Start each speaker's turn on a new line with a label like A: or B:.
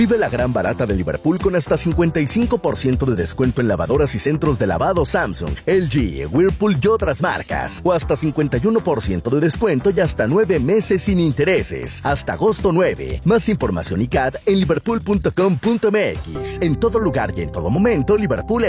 A: Vive la gran barata de Liverpool con hasta 55% de descuento en lavadoras y centros de lavado Samsung, LG, Whirlpool y otras marcas. O hasta 51% de descuento y hasta 9 meses sin intereses. Hasta agosto 9. Más información y CAT en liverpool.com.mx. En todo lugar y en todo momento, Liverpool